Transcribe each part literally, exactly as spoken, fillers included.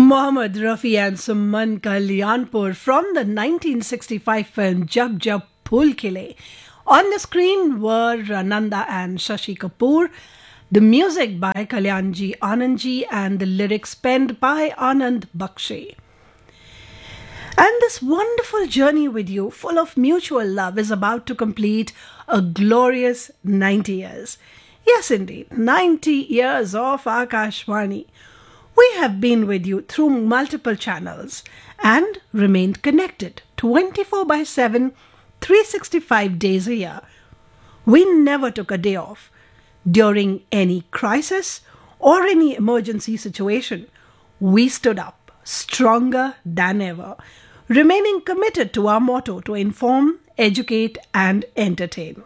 Mohammad Rafi and Suman Kalyanpur from the nineteen sixty-five film Jab Jab Phul Khile. On the screen were Nanda and Shashi Kapoor, the music by Kalyanji Anandji and the lyrics penned by Anand Bakshe. And this wonderful journey with you, full of mutual love, is about to complete a glorious ninety years. Yes, indeed, ninety years of Akashvani. We have been with you through multiple channels and remained connected twenty-four by seven, three hundred sixty-five days a year. We never took a day off. During any crisis or any emergency situation, we stood up stronger than ever, remaining committed to our motto to inform, educate, and entertain.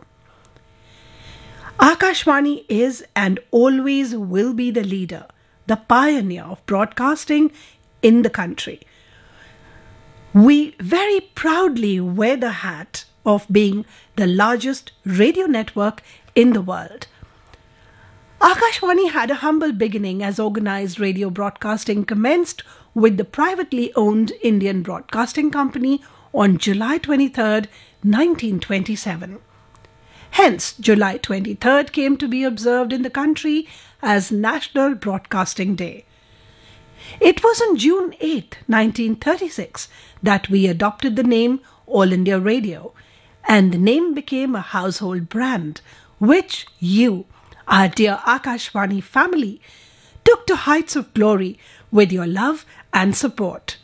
Akashvani is and always will be the leader, the pioneer of broadcasting in the country. We very proudly wear the hat of being the largest radio network in the world. Akashvani had a humble beginning as organized radio broadcasting commenced with the privately owned Indian Broadcasting Company on July twenty-third, nineteen twenty-seven. Hence, July twenty-third came to be observed in the country as National Broadcasting Day. It was on June eighth, nineteen thirty-six that we adopted the name All India Radio, and the name became a household brand, which you, our dear Akashvani family, took to heights of glory with your love and support.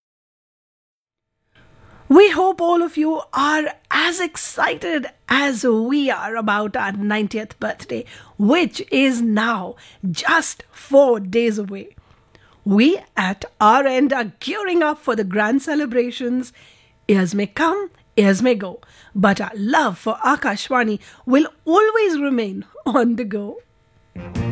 We hope all of you are as excited as we are about our ninetieth birthday, which is now just four days away. We at our end are gearing up for the grand celebrations. Years may come, years may go, but our love for Akashvani will always remain on the go.